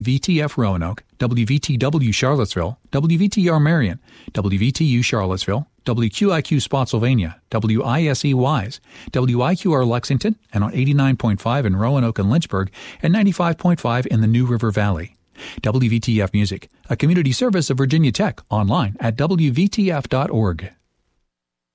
VTF Roanoke, WVTW Charlottesville, WVTR Marion, WVTU Charlottesville, WQIQ Spotsylvania, WISE Wise, WIQR Lexington, and on 89.5 in Roanoke and Lynchburg, and 95.5 in the New River Valley. WVTF Music, a community service of Virginia Tech, online at WVTF.org.